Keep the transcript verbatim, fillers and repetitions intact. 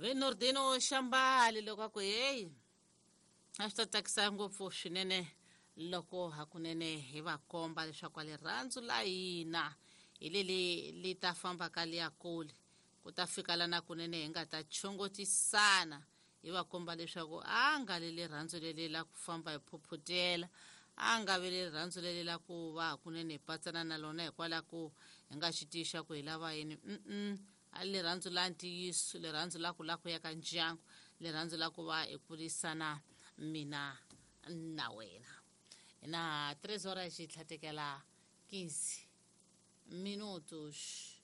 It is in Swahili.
Venordino Shambali loko ku hey a swi ta tsakisa ngopfu swinene loko hakunene hi va komba leswaku le rhandzu la hina hi leli li ta famba ka liya kule ku ta fika lana kunene hi nga ta chongotisana hi va komba leswaku a nga leli rhandzu leli la ku famba hi phuphutela a nga vele rhandzu leli la ku va hakunene hi patsana na lona hikwala ku hi nga xitixa ku hi lava yini mm a le rhandzu la ntiyiso le rhandzu la ku la ku ya ka ndyangu le rhandzu la ku va hi kurisana mina na wena na tres horas xitlhatekela quinze minutos